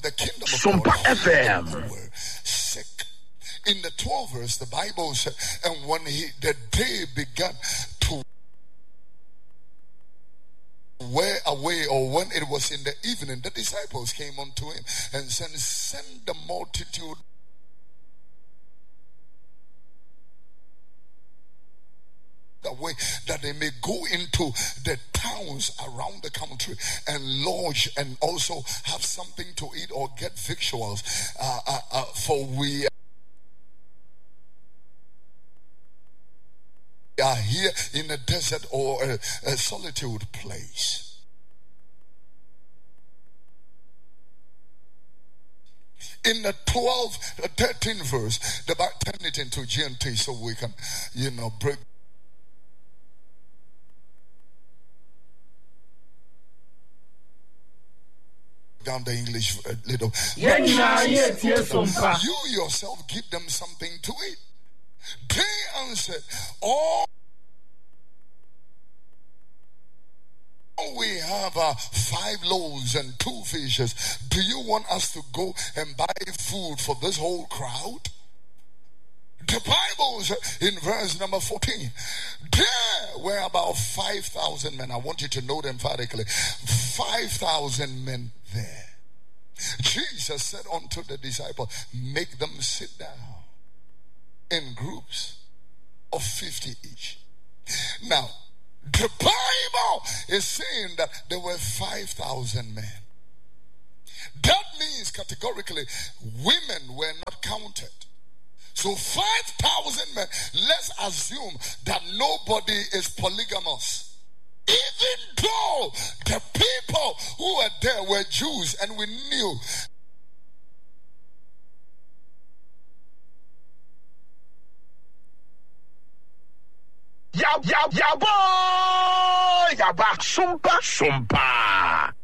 The kingdom of Sumpa God FM. were sick. In the 12th verse, the Bible said, and when the day began to wear away, or when it was in the evening, the disciples came unto him and said, send the multitude away, that they may go into the towns around the country and lodge, and also have something to eat or get victuals, for we are here in a desert or a solitude place. In the 13th verse, the Bible turn it into GNT so we can, break down the English a little. You yourself give them something to eat. They answered, all we have are 5 loaves and 2 fishes. Do you want us to go and buy food for this whole crowd? The Bible says in verse number 14, there were about 5,000 men. I want you to know them emphatically. 5,000 men there. Jesus said unto the disciples, make them sit down in groups of 50 each. Now, the Bible is saying that there were 5,000 men. That means categorically women were not counted. So 5,000 men, let's assume that nobody is polygamous. Even though the people who were there were Jews, and we knew Ya boy, ya ba sumpa.